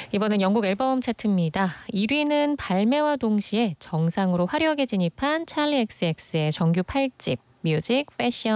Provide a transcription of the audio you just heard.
이번엔 영국 앨범 차트입니다. 1위는 발매와 동시에 정상으로 화려하게 진입한 찰리 XCX의 정규 8집 뮤직, 패션,